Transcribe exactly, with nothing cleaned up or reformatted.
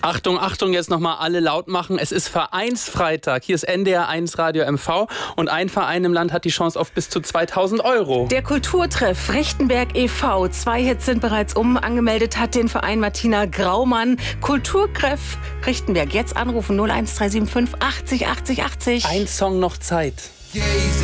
Achtung, Achtung, jetzt nochmal alle laut machen. Es ist Vereinsfreitag. Hier ist N D R eins Radio M V und ein Verein im Land hat die Chance auf bis zu zweitausend Euro. Der Kulturtreff Rechtenberg e V Zwei Hits sind bereits um. Angemeldet hat den Verein Martina Graumann. Kulturtreff Rechtenberg. Jetzt anrufen null eins drei sieben fünf achtzig achtzig achtzig. Ein Song noch Zeit.